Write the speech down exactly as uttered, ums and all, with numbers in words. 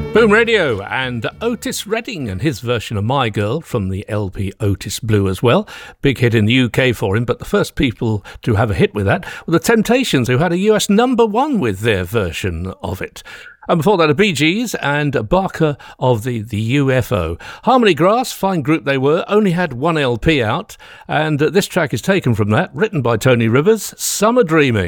Boom Radio and Otis Redding and his version of My Girl from the L P Otis Blue as well. Big hit in the U K for him, but the first people to have a hit with that were the Temptations, who had a U S number one with their version of it. And before that, the Bee Gees and Barker of the, the U F O. Harmony Grass, fine group they were, only had one L P out, and this track is taken from that, written by Tony Rivers, Summer Dreaming.